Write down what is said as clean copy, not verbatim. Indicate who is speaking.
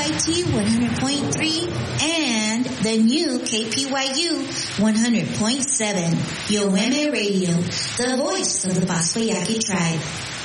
Speaker 1: KPYT 100.3 and the new KPYU 100.7. Yoeme Radio, the voice of the Pasco Yaqui tribe.